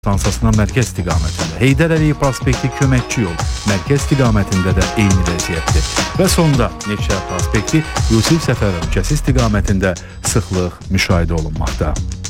stansiyasına mərkəz istiqamətində, Heydər Əliyev prospekti köməkçi yol mərkəz istiqamətində də eyni vəziyyətdir. Və sonda Neftçala prospekti Yusif Səfərov kəsi istiqamətində sıxlıq müşahidə olunmaqda.